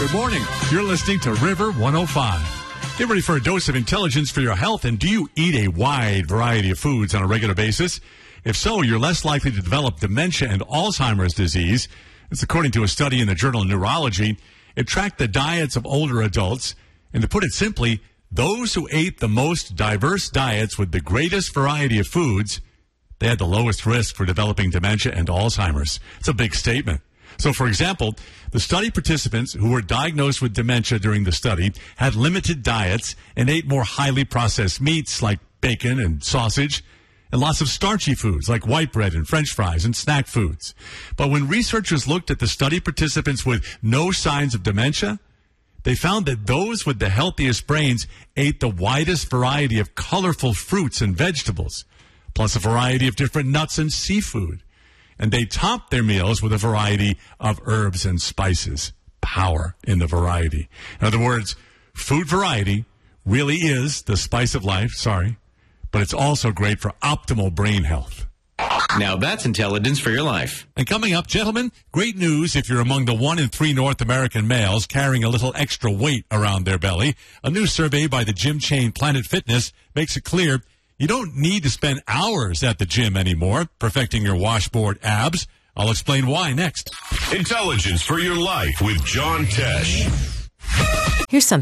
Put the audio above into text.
Good morning. You're listening to River 105. Get ready for a dose of intelligence for your health, and do you eat a wide variety of foods on a regular basis? If so, you're less likely to develop dementia and Alzheimer's disease. It's according to a study in the journal Neurology. It tracked the diets of older adults, and to put it simply, those who ate the most diverse diets with the greatest variety of foods, they had the lowest risk for developing dementia and Alzheimer's. It's a big statement. So, for example, the study participants who were diagnosed with dementia during the study had limited diets and ate more highly processed meats like bacon and sausage, and lots of starchy foods like white bread and French fries and snack foods. But when researchers looked at the study participants with no signs of dementia, they found that those with the healthiest brains ate the widest variety of colorful fruits and vegetables, plus a variety of different nuts and seafood. And they topped their meals with a variety of herbs and spices. Power in the variety. In other words, food variety really is the spice of life, but it's also great for optimal brain health. Now that's intelligence for your life. And coming up, gentlemen, great news if you're among the 1 in 3 North American males carrying a little extra weight around their belly. A new survey by the gym chain Planet Fitness makes it clear you don't need to spend hours at the gym anymore perfecting your washboard abs. I'll explain why next. Intelligence for your life with John Tesh. Here's something